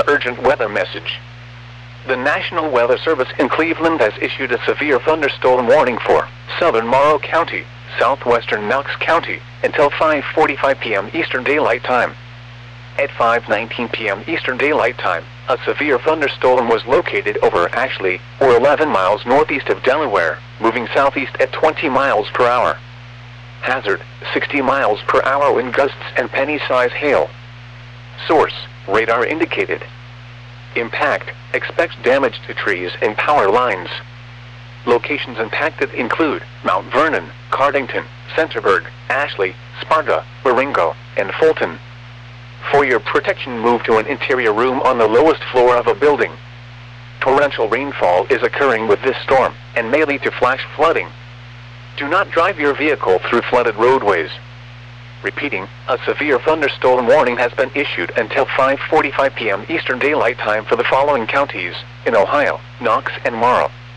urgent weather message. The National Weather Service in Cleveland has issued a severe thunderstorm warning for southern Morrow County, southwestern Knox County, until 5:45 p.m. Eastern Daylight Time. At 5:19 p.m. Eastern Daylight Time, a severe thunderstorm was located over Ashley, or 11 miles northeast of Delaware, moving southeast at 20 miles per hour. Hazard, 60 miles per hour wind gusts and penny-size hail. Source, radar indicated. Impact, expects damage to trees and power lines. Locations impacted include Mount Vernon, Cardington, Centerburg, Ashley, Sparta, Marengo, and Fulton. For your protection, move to an interior room on the lowest floor of a building. Torrential rainfall is occurring with this storm and may lead to flash flooding. Do not drive your vehicle through flooded roadways. Repeating, a severe thunderstorm warning has been issued until 5:45 p.m. Eastern Daylight Time for the following counties in Ohio: Knox and Morrow,